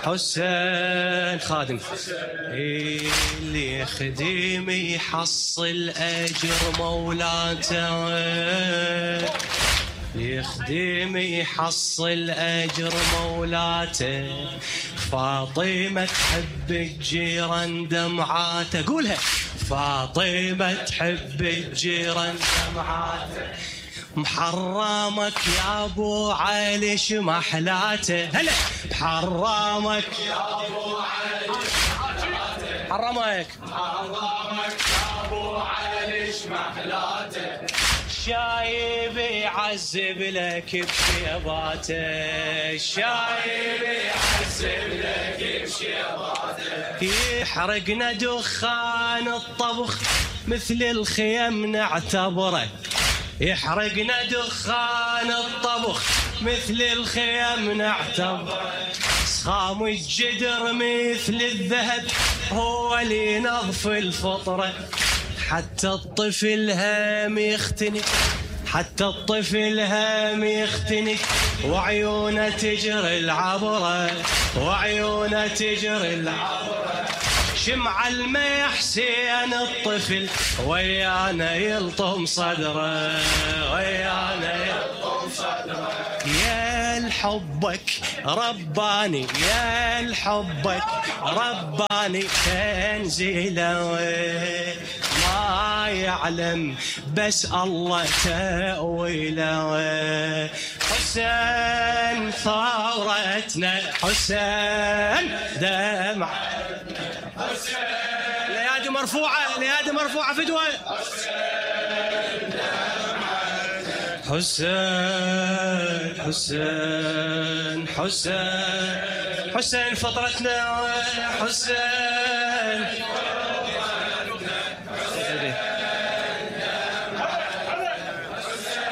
حسين خادم اللي يخدم يحصل أجر مولاته، يخدم يحصل أجر مولاته. فاطمة تحب الجيران دمعاته، قولها فاطمة تحب الجيران دمعاته. محرمك يا ابو علي شمحلاته، هلا محرمك يا ابو علي شمحلاته، حرمك يا ابو علي شمحلاته. شايب يعذب لك بشيباته، شايب يعذب لك بشيباته. يحرقنا دخان الطبخ مثل الخيم نعتبره، يحرقنا دخان الطبخ مثل الخيم نعتبره. سخام الجدر مثل الذهب هو اللي نظف الفطره. حتى الطفل هم يختنق، حتى الطفل هم يختنق، وعيونه تجري العبره، وعيونه تجري العبره. شمع المحسين الطفل ويانا يلطم صدره، ويانا يلطم صدره. يا الحبك رباني، يا الحبك رباني تنزيله ما يعلم بس الله تأويله. حسين ثورتنا، حسين دمعتنا، الأيادي مرفوعة، الأيادي مرفوعة فدوة. حسين حسين حسين حسين فطرتنا، حسين